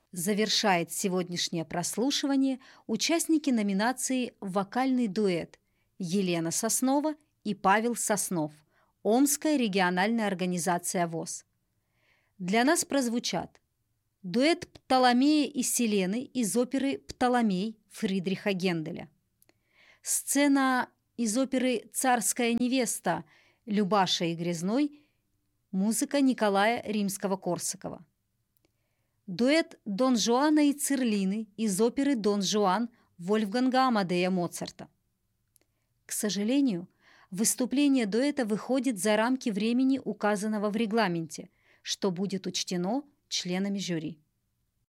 Завершает сегодняшнее прослушивание участники номинации «Вокальный дуэт» Елена Соснова и Павел Соснов, Омская региональная организация ВОС. Для нас прозвучат дуэт Птоломея и Селены из оперы «Птоломей» Фридриха Генделя, сцена из оперы «Царская невеста» Любаша и Грязной, музыка Николая Римского-Корсакова. Дуэт Дон Жуана и Цирлины из оперы «Дон Жуан» Вольфганга Амадея Моцарта. К сожалению, выступление дуэта выходит за рамки времени, указанного в регламенте, что будет учтено членами жюри.